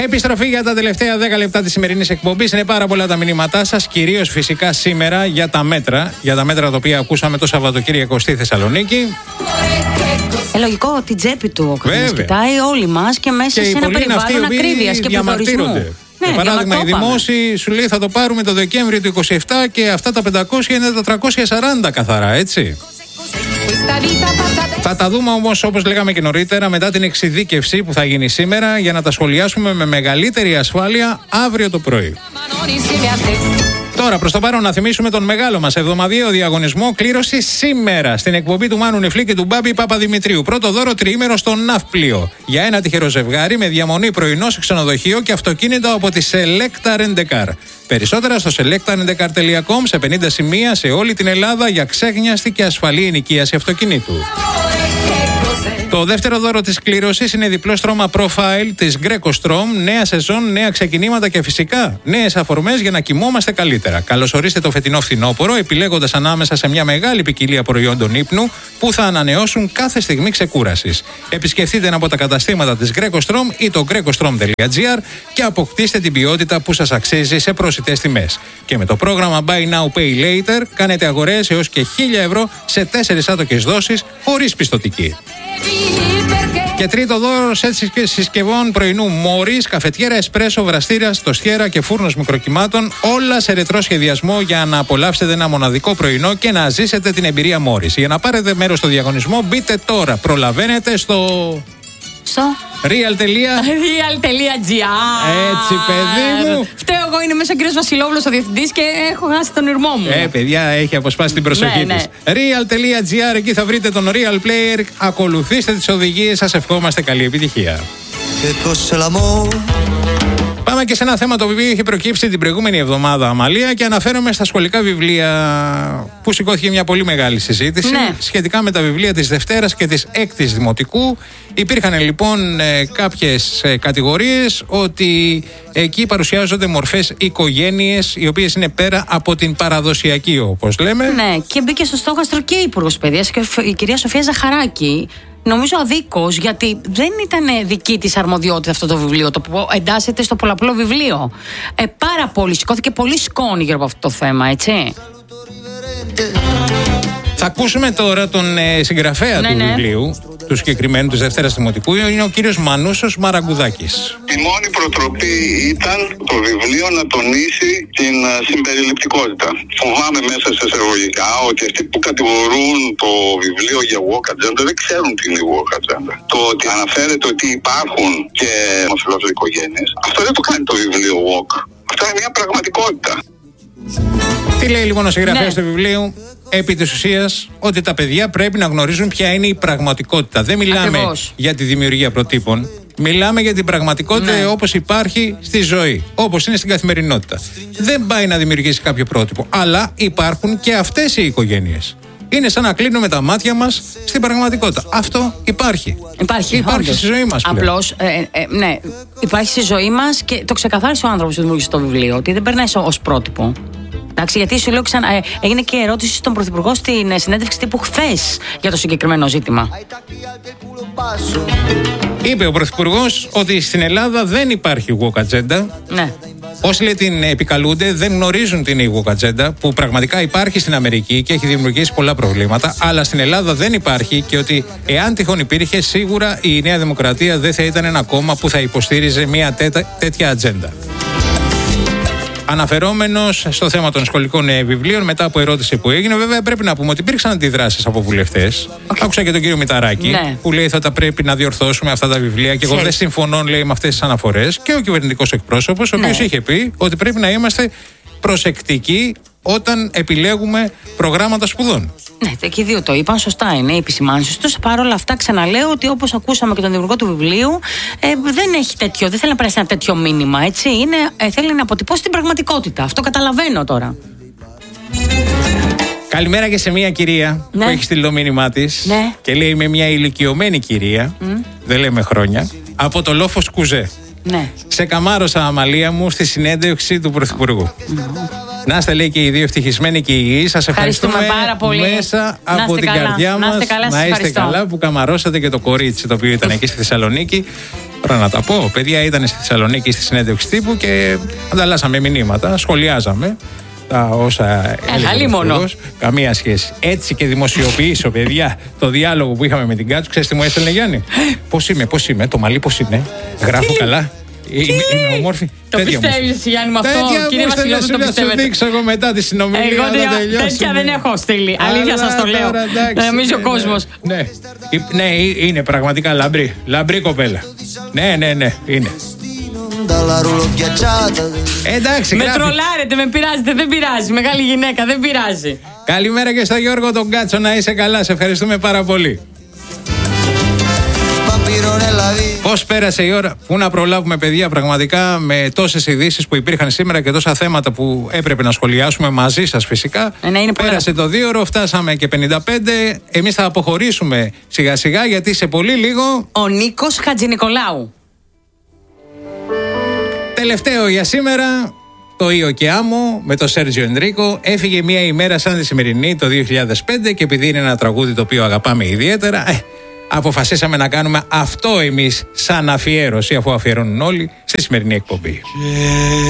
Επιστροφή για τα τελευταία 10 λεπτά της σημερινής εκπομπής. Είναι πάρα πολλά τα μηνύματά σας, κυρίως φυσικά σήμερα για τα μέτρα. Για τα μέτρα τα οποία ακούσαμε το Σαββατοκύριακο στη Θεσσαλονίκη. Λογικό, την τσέπη του ο καθένας κοιτάει, όλοι μας και μέσα σε ένα περιβάλλον ακρίβειας και πληθωρισμού. Για παράδειγμα, οι δημόσιοι σου λέει θα το πάρουμε το Δεκέμβριο του 27 και αυτά τα 500 είναι τα 340 καθαρά, έτσι. Θα τα δούμε όμως, όπως λέγαμε και νωρίτερα, μετά την εξειδίκευση που θα γίνει σήμερα, για να τα σχολιάσουμε με μεγαλύτερη ασφάλεια αύριο το πρωί. Τώρα, προς το παρόν, να θυμίσουμε τον μεγάλο μας εβδομαδιαίο διαγωνισμό κλήρωση σήμερα στην εκπομπή του Μάνου Νεφλή και του Μπάμπη Παπαδημητρίου. Πρώτο δώρο τριήμερο στο Ναύπλιο για ένα τυχερό ζευγάρι με διαμονή πρωινό σε ξενοδοχείο και αυτοκίνητο από τη Selecta Rent-A-Car. Περισσότερα στο selectarentcar.com, σε 50 σημεία σε όλη την Ελλάδα για ξέγνιαστη και ασφαλή ενοικίαση αυτοκινήτου. Το δεύτερο δώρο της κλήρωσης είναι διπλό στρώμα Profile της Greco Strom. Νέα σεζόν, νέα ξεκινήματα και φυσικά νέες αφορμές για να κοιμόμαστε καλύτερα. Καλωσορίστε το φετινό φθινόπωρο, επιλέγοντας ανάμεσα σε μια μεγάλη ποικιλία προϊόντων ύπνου που θα ανανεώσουν κάθε στιγμή ξεκούρασης. Επισκεφτείτε ένα από τα καταστήματα της Greco Strom ή το grecostrom.gr και αποκτήστε την ποιότητα που σας αξίζει σε προσιτές τιμές. Και με το πρόγραμμα Buy Now Pay Later κάνετε αγορές έως και 1.000 ευρώ σε 4 άτοκες δόσεις χωρίς πιστωτική. Και τρίτο δώρο, σετ συσκευών πρωινού Μόρις, καφετιέρα, εσπρέσο, βραστήρας, τοστιέρα και φούρνος μικροκυμάτων, όλα σε ρετρό σχεδιασμό για να απολαύσετε ένα μοναδικό πρωινό και να ζήσετε την εμπειρία Μόρις. Για να πάρετε μέρος στο διαγωνισμό, μπείτε τώρα. Προλαβαίνετε στο real.gr. Έτσι, παιδί μου. Φταίω εγώ, είναι μέσα ο κύριος Βασιλόπουλος ο διευθυντής και έχω χάσει τον ήρμό μου. Παιδιά, έχει αποσπάσει την προσοχή της. Real.gr, εκεί θα βρείτε τον Real Player. Ακολουθήστε τις οδηγίες, σας ευχόμαστε καλή επιτυχία. Πάμε και σε ένα θέμα το οποίο είχε προκύψει την προηγούμενη εβδομάδα, Αμαλία, και αναφέρομαι στα σχολικά βιβλία που σηκώθηκε μια πολύ μεγάλη συζήτηση σχετικά με τα βιβλία της Δευτέρας και της Έκτης Δημοτικού. Υπήρχαν λοιπόν κάποιες κατηγορίες ότι εκεί παρουσιάζονται μορφές οικογένειες οι οποίες είναι πέρα από την παραδοσιακή, όπως λέμε. Ναι, και μπήκε στο στόχαστρο και η Υπουργός Παιδείας και η κυρία Σοφία Ζαχαράκη. Νομίζω αδίκως, γιατί δεν ήταν δική της αρμοδιότητα αυτό το βιβλίο, το που εντάσσεται στο πολλαπλό βιβλίο. Πάρα πολύ, σηκώθηκε πολύ σκόνη γύρω από αυτό το θέμα, έτσι. Θα ακούσουμε τώρα τον συγγραφέα του βιβλίου, του συγκεκριμένου της Δευτέρας Δημοτικού, είναι ο κύριος Μανούσος Μαραγκουδάκης. Η μόνη προτροπή ήταν το βιβλίο να τονίσει την συμπεριληπτικότητα. Φοβάμαι μέσα σε εισαγωγικά ότι αυτοί που κατηγορούν το βιβλίο για woke agenda δεν ξέρουν τι είναι η woke agenda. Το ότι αναφέρεται ότι υπάρχουν και ομοφυλόφιλες οικογένειες, αυτό δεν το κάνει το βιβλίο woke. Αυτό είναι μια πραγματικότητα. Τι λέει λοιπόν ο συγγραφέας του βιβλίου? Επί της ουσίας ότι τα παιδιά πρέπει να γνωρίζουν ποια είναι η πραγματικότητα. Δεν μιλάμε για τη δημιουργία προτύπων. Μιλάμε για την πραγματικότητα όπως υπάρχει στη ζωή, όπως είναι στην καθημερινότητα. Δεν πάει να δημιουργήσει κάποιο πρότυπο, αλλά υπάρχουν και αυτές οι οικογένειες. Είναι σαν να κλείνουμε τα μάτια μας στην πραγματικότητα. Αυτό υπάρχει. Υπάρχει στη ζωή μας. Απλώς, υπάρχει στη ζωή μας και το ξεκαθάρισε ο άνθρωπος που δημιούργησε το βιβλίο, ότι δεν περνάει ως πρότυπο. Εντάξει, γιατί σου λέω έγινε και ερώτηση στον Πρωθυπουργό στην συνέντευξη τύπου χθες για το συγκεκριμένο ζήτημα. Είπε ο Πρωθυπουργός ότι στην Ελλάδα δεν υπάρχει woke agenda. Ναι. Όσοι λέει την επικαλούνται δεν γνωρίζουν την woke agenda που πραγματικά υπάρχει στην Αμερική και έχει δημιουργήσει πολλά προβλήματα, αλλά στην Ελλάδα δεν υπάρχει και ότι εάν τυχόν υπήρχε, σίγουρα η Νέα Δημοκρατία δεν θα ήταν ένα κόμμα που θα υποστήριζε μια τέτοια ατζέντα. Αναφερόμενος στο θέμα των σχολικών βιβλίων, μετά από ερώτηση που έγινε, βέβαια πρέπει να πούμε ότι υπήρξαν αντιδράσεις από βουλευτές. Άκουσα και τον κύριο Μηταράκη που λέει θα τα πρέπει να διορθώσουμε αυτά τα βιβλία και εγώ δεν συμφωνώ, λέει, με αυτές τις αναφορές. Και ο κυβερνητικός εκπρόσωπος, ο οποίος είχε πει ότι πρέπει να είμαστε προσεκτικοί όταν επιλέγουμε προγράμματα σπουδών. Ναι, και οι δύο το είπαν, σωστά είναι οι επισημάνσεις τους. Παρ' όλα αυτά, ξαναλέω ότι όπως ακούσαμε και τον δημιουργό του βιβλίου, δεν έχει τέτοιο, δεν θέλει να περάσει ένα τέτοιο μήνυμα, έτσι. Θέλει να αποτυπώσει την πραγματικότητα. Αυτό καταλαβαίνω τώρα. Καλημέρα και σε μια κυρία που έχει στείλει το μήνυμά της και λέει: είμαι μια ηλικιωμένη κυρία, δεν λέμε χρόνια, από το Λόφος Κουζέ. Ναι. Σε καμάρωσα, Αμαλία μου, στη συνέντευξη του Πρωθυπουργού. Να είστε, λέει, και οι δύο ευτυχισμένοι και υγιείς. Σας ευχαριστούμε πάρα πολύ. Μέσα από την καρδιά μας. Να είστε καλά που καμαρώσατε και το κορίτσι το οποίο ήταν εκεί στη Θεσσαλονίκη. Τώρα να τα πω. Παιδιά ήταν στη Θεσσαλονίκη στη συνέντευξη τύπου και ανταλλάσσαμε μηνύματα, σχολιάζαμε τα όσα έλεγε ο Υπουργός. Καμία σχέση. Έτσι και δημοσιοποιήσω, παιδιά, το διάλογο που είχαμε με την Κάτσου. Ξέρεις τι μου έστελνε, Γιάννη? Πώς είμαι, το μαλλί πώς είναι, γράφω καλά. Είμαι όμορφη. Το πιστεύεις, Γιάννη, με αυτό? Κύριε Βασιλόπουλο, το πιστεύετε? Θα σου δείξω εγώ μετά τη συνομιλία. Εγώ τέτοια δεν έχω στείλει. Αλήθεια σας το λέω. Νομίζω ο κόσμος. Ναι, είναι πραγματικά λαμπρή κοπέλα. Ναι, είναι. Εντάξει, με τρολάρετε, με πειράζετε, δεν πειράζει. Μεγάλη γυναίκα, δεν πειράζει. Καλημέρα και στο Γιώργο τον Κάτσο, να είσαι καλά. Σε ευχαριστούμε πάρα πολύ. Πώς πέρασε η ώρα? Πού να προλάβουμε, παιδιά, πραγματικά, με τόσες ειδήσεις που υπήρχαν σήμερα και τόσα θέματα που έπρεπε να σχολιάσουμε μαζί σας φυσικά. Πέρασε το 2ωρο, φτάσαμε και 55. Εμείς θα αποχωρήσουμε σιγά σιγά γιατί σε πολύ λίγο ο Νίκος Χατζηνικολάου. Τελευταίο για σήμερα, το Io και Amo με τον Σέρτζιο Ενρίκο. Έφυγε μια ημέρα σαν τη σημερινή το 2005 και επειδή είναι ένα τραγούδι το οποίο αγαπάμε ιδιαίτερα, αποφασίσαμε να κάνουμε αυτό εμείς σαν αφιέρωση, αφού αφιερώνουν όλοι, στη σημερινή εκπομπή.